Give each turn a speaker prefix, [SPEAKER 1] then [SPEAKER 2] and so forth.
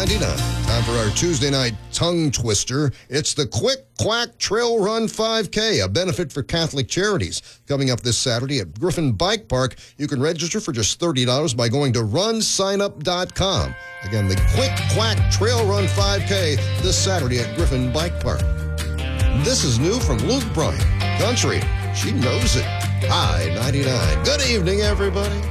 [SPEAKER 1] 99. Time for our Tuesday night tongue twister. It's the Quick Quack Trail Run 5K, a benefit for Catholic Charities. Coming up this Saturday at Griffin Bike Park. You can register for just $30 by going to runsignup.com. Again, the Quick Quack Trail Run 5K this Saturday at Griffin Bike Park. This is new from Luke Bryan. Country, she knows it. High 99. Good evening, everybody.